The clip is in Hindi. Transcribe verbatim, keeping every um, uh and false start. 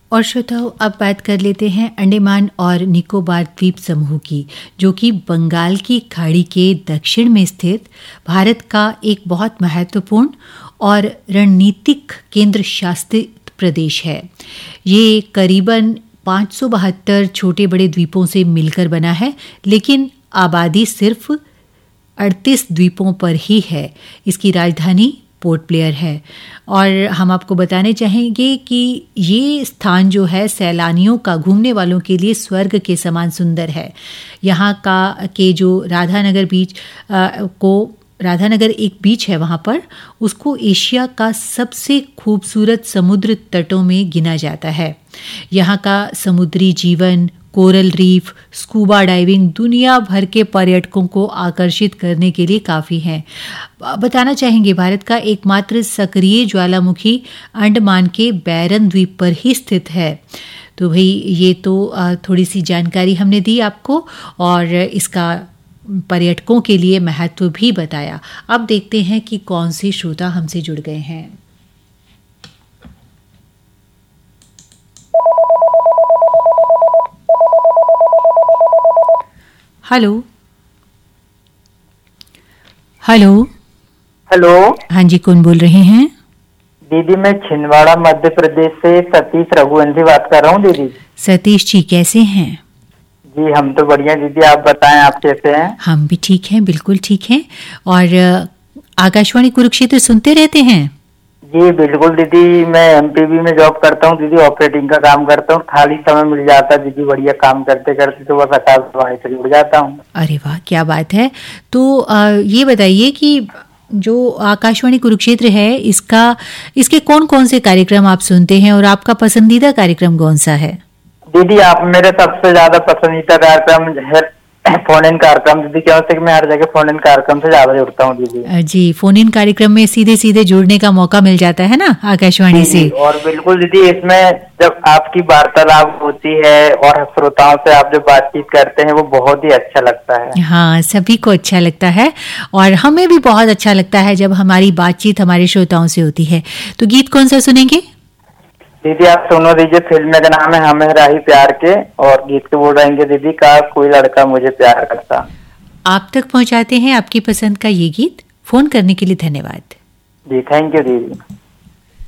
और श्रोताओं, अब बात कर लेते हैं अंडमान और निकोबार द्वीप समूह की, जो कि बंगाल की खाड़ी के दक्षिण में स्थित भारत का एक बहुत महत्वपूर्ण और रणनीतिक केंद्र शासित प्रदेश है। ये करीबन पाँच सौ बहत्तर छोटे बड़े द्वीपों से मिलकर बना है, लेकिन आबादी सिर्फ अड़तीस द्वीपों पर ही है। इसकी राजधानी पोर्ट ब्लेयर है। और हम आपको बताने चाहेंगे कि ये स्थान जो है सैलानियों का, घूमने वालों के लिए स्वर्ग के समान सुंदर है। यहाँ का के जो राधानगर बीच आ, को राधानगर एक बीच है, वहाँ पर उसको एशिया का सबसे खूबसूरत समुद्र तटों में गिना जाता है। यहाँ का समुद्री जीवन, कोरल रीफ, स्कूबा डाइविंग दुनिया भर के पर्यटकों को आकर्षित करने के लिए काफ़ी हैं। बताना चाहेंगे, भारत का एकमात्र सक्रिय ज्वालामुखी अंडमान के बैरन द्वीप पर ही स्थित है। तो भाई ये तो थोड़ी सी जानकारी हमने दी आपको और इसका पर्यटकों के लिए महत्व भी बताया। अब देखते हैं कि कौन से श्रोता हमसे जुड़ गए हैं। Hello hello hello. हाँ जी, कौन बोल रहे हैं? दीदी मैं छिंदवाड़ा मध्य प्रदेश से सतीश रघुवंशी बात कर रहा हूँ। दीदी सतीश जी कैसे हैं? जी हम तो बढ़िया दीदी, आप बताएं आप कैसे हैं? हम भी ठीक हैं, बिल्कुल ठीक हैं। और आकाशवाणी कुरुक्षेत्र सुनते रहते हैं? जी बिल्कुल दीदी, मैं एमपीबी में जॉब करता हूँ दीदी, ऑपरेटिंग का काम करता हूँ। खाली समय मिल जाता है दीदी, बढ़िया काम करते करते तो बस आकाशवाणी से जुड़ जाता हूँ। अरे वाह, क्या बात है। तो आ, ये बताइए कि जो आकाशवाणी कुरुक्षेत्र है, इसका इसके कौन कौन से कार्यक्रम आप सुनते हैं और आपका पसंदीदा कार्यक्रम कौन सा है? दीदी आप मेरे सबसे ज्यादा पसंदीदा कार्यक्रम है फोन इन कार्यक्रम दीदी, क्या होता है कि मैं हर जगह फोन इन कार्यक्रम से ज्यादा जुड़ता हूँ दीदी। जी, फोन इन कार्यक्रम में सीधे सीधे जुड़ने का मौका मिल जाता है ना आकाशवाणी से। और बिल्कुल दीदी, इसमें जब आपकी वार्तालाप होती है और श्रोताओं से आप जो बातचीत करते हैं वो बहुत ही अच्छा लगता है। हाँ, सभी को अच्छा लगता है और हमें भी बहुत अच्छा लगता है जब हमारी बातचीत हमारे श्रोताओं से होती है। तो गीत कौन सा सुनेंगे? दीदी आप सुनो दीजिए, फिल्म का नाम है हमें राही प्यार के, और गीत के बोल रहेंगे दीदी का कोई लड़का मुझे प्यार करता। आप तक पहुंचाते हैं आपकी पसंद का ये गीत। फोन करने के लिए धन्यवाद। जी थैंक यू दीदी।